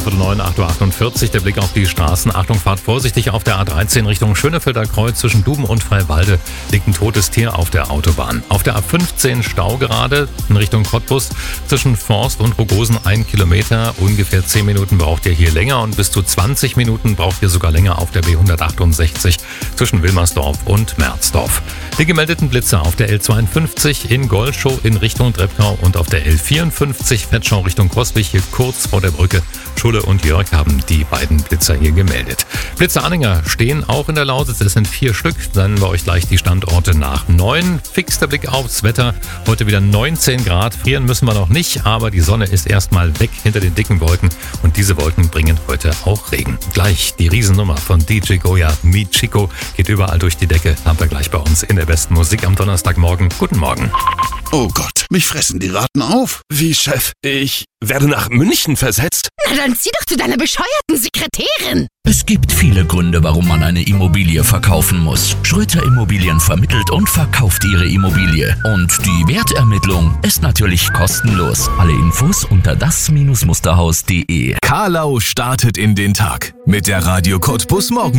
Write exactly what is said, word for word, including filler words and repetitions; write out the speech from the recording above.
dreiviertel neun, acht Uhr achtundvierzig. Der Blick auf die Straßen. Achtung, fahrt vorsichtig auf der A dreizehn Richtung Schönefelder Kreuz. Zwischen Duben und Freiwalde liegt ein totes Tier auf der Autobahn. Auf der A fünfzehn Stau gerade in Richtung Cottbus. Zwischen Forst und Rogosen ein Kilometer. Ungefähr zehn Minuten braucht ihr hier länger und bis zu zwanzig Minuten braucht ihr sogar länger auf der B hundertachtundsechzig zwischen Wilmersdorf und Merzdorf. Die gemeldeten Blitze auf der L zweiundfünfzig in Golschow in Richtung Treppkau und auf der L vierundfünfzig Vetschau Richtung Kroswig hier kurz vor der Brücke. Schulle und Jörg haben die beiden Blitzer hier gemeldet. Blitzeranhänger stehen auch in der Lausitz. Es sind vier Stück. Dann bei euch gleich die Standorte nach neun. Fix der Blick aufs Wetter. Heute wieder neunzehn Grad. Frieren müssen wir noch nicht, aber die Sonne ist erstmal weg hinter den dicken Wolken. Und diese Wolken bringen heute auch Regen. Gleich die Riesennummer von D J Goya, Mi Chico, geht überall durch die Decke. Haben wir gleich bei uns in der besten Musik am Donnerstagmorgen. Guten Morgen. Oh Gott, mich fressen die Ratten auf. Wie, Chef? Ich werde nach München versetzt? Na dann zieh doch zu deiner bescheuerten Sekretärin. Es gibt viele Gründe, warum man eine Immobilie verkaufen muss. Schröter Immobilien vermittelt und verkauft ihre Immobilie. Und die Wertermittlung ist natürlich kostenlos. Alle Infos unter das Musterhaus punkt de. Karlau startet in den Tag mit der Radio Cottbus Morgen.